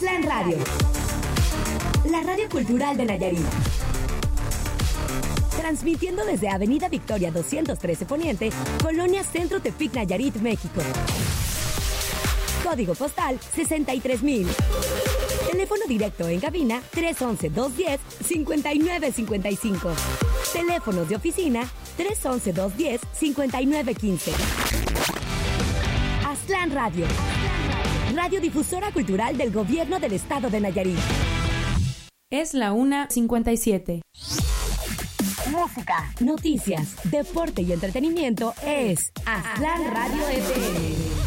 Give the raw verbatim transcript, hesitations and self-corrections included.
Aztlán Radio, la radio cultural de Nayarit. Transmitiendo desde Avenida Victoria doscientos trece Poniente, Colonia Centro Tepic, Nayarit, México. Código postal sesenta y tres mil. Teléfono directo en cabina tres once, dos diez, cincuenta y nueve cincuenta y cinco. Teléfonos de oficina tres once, dos diez, cincuenta y nueve quince. Aztlán Radio, radiodifusora cultural del Gobierno del Estado de Nayarit. Es la una cincuenta y siete. Música, noticias, deporte y entretenimiento es Aztlán Radio F M.